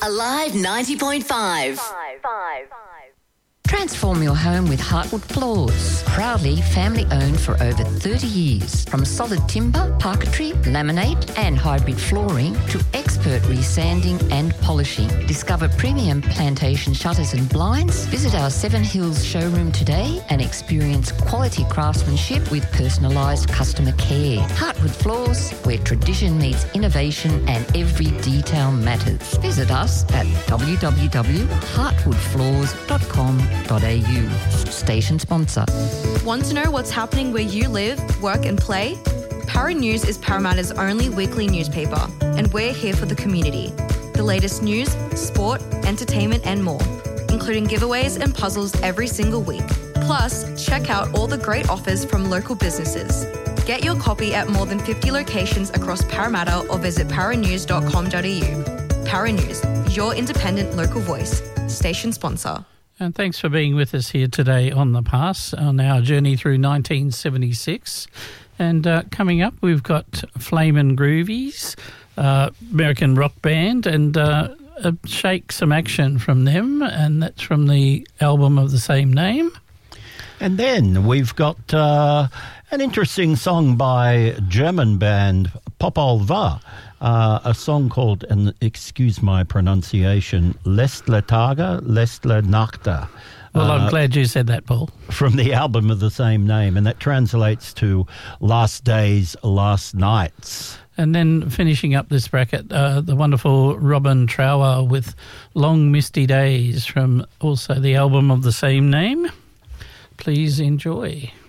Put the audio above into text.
Alive 90.5. Transform your home with Heartwood Floors. Proudly family-owned for over 30 years. From solid timber, parquetry, laminate and hybrid flooring to expert resanding and polishing. Discover premium plantation shutters and blinds. Visit our Seven Hills showroom today and experience quality craftsmanship with personalised customer care. Heartwood Floors, where tradition meets innovation and every detail matters. Visit us at www.heartwoodfloors.com.au. Station sponsor. Want to know what's happening where you live, work and play? Para News is Parramatta's only weekly newspaper, and we're here for the community. The latest news, sport, entertainment and more, including giveaways and puzzles every single week. Plus, check out all the great offers from local businesses. Get your copy at more than 50 locations across Parramatta or visit paranews.com.au. Para News, your independent local voice. Station sponsor. And thanks for being with us here today on The Pass on our journey through 1976. And coming up, we've got Flamin' Groovies, American rock band, and Shake Some Action from them, and that's from the album of the same name. And then we've got an interesting song by German band Popolva, a song called, and excuse my pronunciation, Letzte Tage, Letzte Nacht. Well, I'm glad you said that, Paul. From the album of the same name, and that translates to Last Days, Last Nights. And then finishing up this bracket, the wonderful Robin Trower with Long Misty Days from also the album of the same name. Please enjoy.